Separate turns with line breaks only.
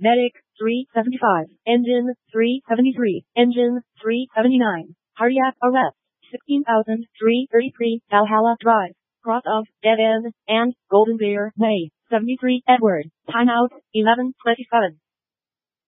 Medic 375. Engine 373. Engine 379. Cardiac arrest 16,333 Valhalla Drive. Cross of Dead End and Golden Bear Way. 73 Edward. Timeout 11:27.